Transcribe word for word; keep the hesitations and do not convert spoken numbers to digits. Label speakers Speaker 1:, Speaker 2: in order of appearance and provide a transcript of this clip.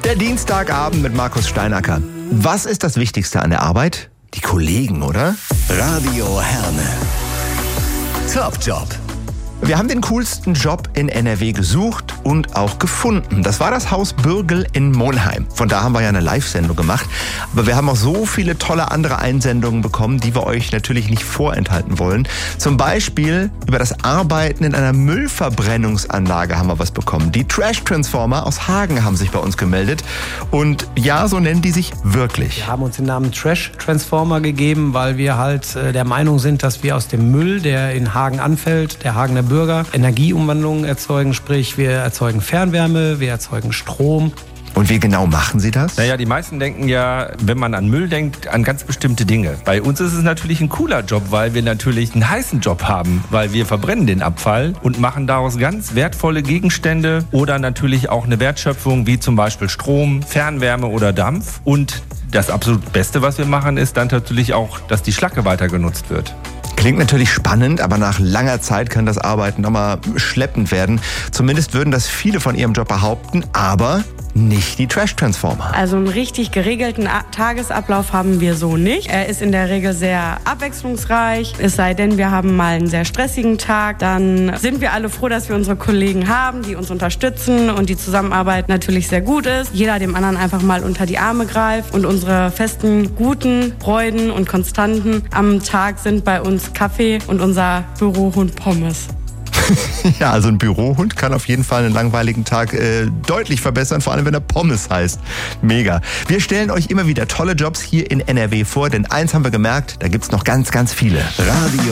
Speaker 1: Der Dienstagabend mit Markus Steinacker. Was ist das Wichtigste an der Arbeit? Die Kollegen, oder?
Speaker 2: Radio Herne. Top Job.
Speaker 1: Wir haben den coolsten Job in N R W gesucht und auch gefunden. Das war das Haus Bürgel in Monheim. Von da haben wir ja eine Live-Sendung gemacht. Aber wir haben auch so viele tolle andere Einsendungen bekommen, die wir euch natürlich nicht vorenthalten wollen. Zum Beispiel über das Arbeiten in einer Müllverbrennungsanlage haben wir was bekommen. Die Trash Transformer aus Hagen haben sich bei uns gemeldet. Und ja, so nennen die sich wirklich.
Speaker 3: Wir haben uns den Namen Trash Transformer gegeben, weil wir halt äh, der Meinung sind, dass wir aus dem Müll, der in Hagen anfällt, der Hagener Bürger, Energieumwandlungen erzeugen, sprich wir erzeugen Fernwärme, wir erzeugen Strom.
Speaker 1: Und wie genau machen Sie das?
Speaker 4: Naja, die meisten denken ja, wenn man an Müll denkt, an ganz bestimmte Dinge. Bei uns ist es natürlich ein cooler Job, weil wir natürlich einen heißen Job haben, weil wir verbrennen den Abfall und machen daraus ganz wertvolle Gegenstände oder natürlich auch eine Wertschöpfung, wie zum Beispiel Strom, Fernwärme oder Dampf. Und das absolut Beste, was wir machen, ist dann natürlich auch, dass die Schlacke weiter genutzt wird.
Speaker 1: Klingt natürlich spannend, aber nach langer Zeit kann das Arbeiten nochmal schleppend werden. Zumindest würden das viele von ihrem Job behaupten, aber nicht die Trash Transformer.
Speaker 5: Also einen richtig geregelten A- Tagesablauf haben wir so nicht. Er ist in der Regel sehr abwechslungsreich. Es sei denn, wir haben mal einen sehr stressigen Tag. Dann sind wir alle froh, dass wir unsere Kollegen haben, die uns unterstützen und die Zusammenarbeit natürlich sehr gut ist. Jeder dem anderen einfach mal unter die Arme greift. Und unsere festen, guten Freuden und Konstanten am Tag sind bei uns Kaffee und unser Bürohund Pommes.
Speaker 1: Ja, also ein Bürohund kann auf jeden Fall einen langweiligen Tag äh, deutlich verbessern, vor allem wenn er Pommes heißt. Mega. Wir stellen euch immer wieder tolle Jobs hier in N R W vor, denn eins haben wir gemerkt, da gibt's noch ganz, ganz viele.
Speaker 2: Radio